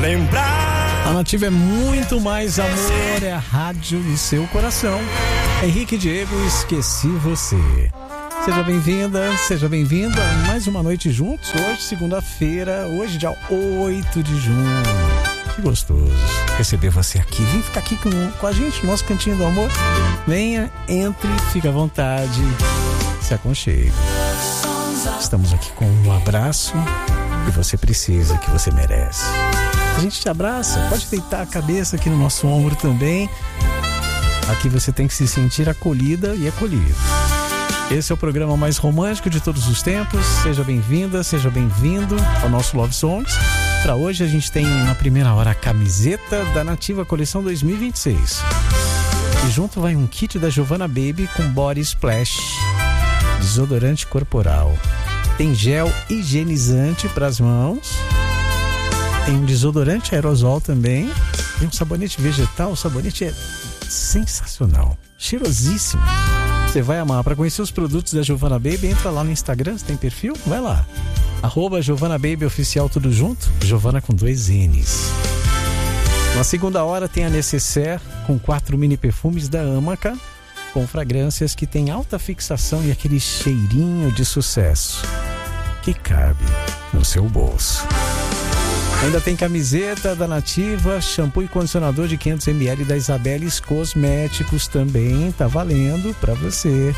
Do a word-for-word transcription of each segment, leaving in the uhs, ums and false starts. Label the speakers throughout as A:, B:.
A: A Nativa é muito mais amor, é a rádio do seu coração. Henrique Diego, esqueci você. Seja bem-vinda, seja bem-vindo a mais uma noite juntos. Hoje, segunda-feira, hoje dia oito de junho. Que gostoso receber você aqui. Vem ficar aqui com, com a gente no nosso cantinho do amor. Venha, entre, fique à vontade, se aconchegue. Estamos aqui com um abraço que você precisa, que você merece. A gente te abraça, pode deitar a cabeça aqui no nosso ombro também. Aqui você tem que se sentir acolhida e acolhido. Esse é o programa mais romântico de todos os tempos. Seja bem-vinda, seja bem-vindo ao nosso Love Songs. Para hoje a gente tem na primeira hora a camiseta da Nativa Coleção dois mil e vinte e seis. E junto vai um kit da Giovanna Baby com Body Splash, desodorante corporal. Tem gel higienizante para as mãos. Tem um desodorante aerosol também. Tem um sabonete vegetal. O sabonete é sensacional, cheirosíssimo. Você vai amar. Para conhecer os produtos da Giovanna Baby, entra lá no Instagram. Você tem perfil? Vai lá. Arroba Giovanna Baby Oficial, tudo junto. Giovanna com dois N's. Na segunda hora tem a Necessaire com quatro mini perfumes da Amaca, com fragrâncias que tem alta fixação e aquele cheirinho de sucesso que cabe no seu bolso. Ainda tem camiseta da Nativa, shampoo e condicionador de quinhentos mililitros da Isabeles Cosméticos também, tá valendo pra você.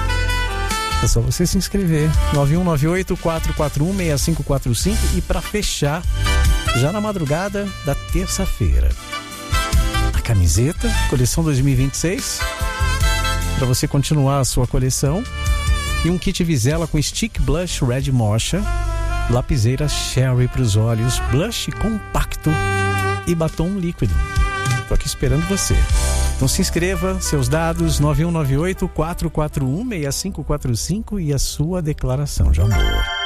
A: É só você se inscrever. nove um nove oito, quatro quatro um, seis cinco quatro cinco e pra fechar, já na madrugada da terça-feira, a camiseta, coleção dois mil e vinte e seis, pra você continuar a sua coleção, e um kit Vizela com stick blush Red Mocha, lapiseira Sherry para os olhos, blush compacto e batom líquido. Tô aqui esperando você. Então se inscreva, seus dados nove um nove oito, quatro quatro um, seis cinco quatro cinco e a sua declaração de amor.